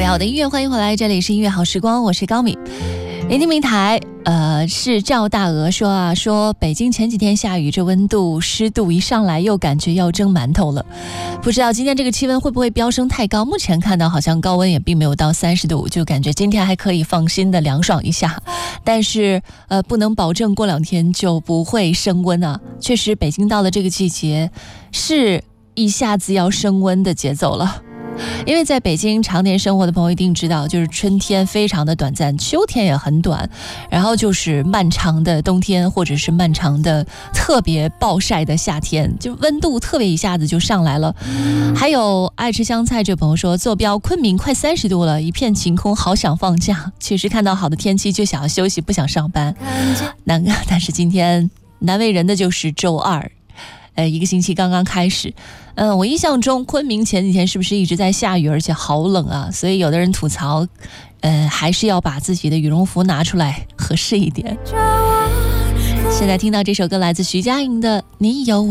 好的音乐，欢迎回来，这里是音乐好时光，我是高敏。聆听平台是赵大鹅说北京前几天下雨，这温度湿度一上来又感觉要蒸馒头了。不知道今天这个气温会不会飙升太高，目前看到好像高温也并没有到30度，就感觉今天还可以放心的凉爽一下。但是不能保证过2天就不会升温啊。确实北京到了这个季节是一下子要升温的节奏了。因为在北京常年生活的朋友一定知道，就是春天非常的短暂，秋天也很短，然后就是漫长的冬天，或者是漫长的特别暴晒的夏天，就温度特别一下子就上来了。还有爱吃香菜这朋友说，坐标昆明快30度了，一片晴空，好想放假。确实看到好的天气就想要休息，不想上班。但是今天难为人的就是周二，一个星期刚刚开始。我印象中昆明前几天是不是一直在下雨，而且好冷啊，所以有的人吐槽还是要把自己的羽绒服拿出来合适一点。现在听到这首歌来自徐佳莹的《你有我》。